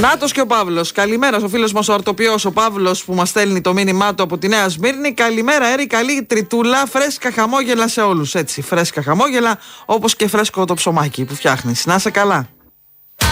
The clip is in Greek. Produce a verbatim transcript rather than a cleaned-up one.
Νάτος και ο Παύλος. Καλημέρα ο φίλος μας ο αρτοποιός, ο Παύλος, που μας στέλνει το μήνυμά του από τη Νέα Σμύρνη. Καλημέρα, Έρη, καλή τριτούλα, φρέσκα χαμόγελα σε όλους. Έτσι, φρέσκα χαμόγελα, όπως και φρέσκο το ψωμάκι που φτιάχνεις. Να είσαι καλά.